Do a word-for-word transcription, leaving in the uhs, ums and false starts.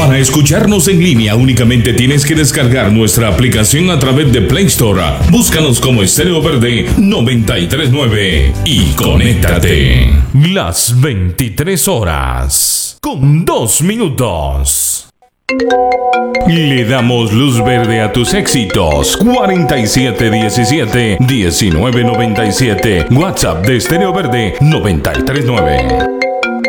Para escucharnos en línea únicamente tienes que descargar nuestra aplicación a través de Play Store. Búscanos como Estéreo Verde noventa y tres punto nueve y conéctate. Las veintitrés horas con dos minutos. Le damos luz verde a tus éxitos. cuarenta y siete diecisiete, diecinueve noventa y siete. WhatsApp de Estéreo Verde noventa y tres punto nueve.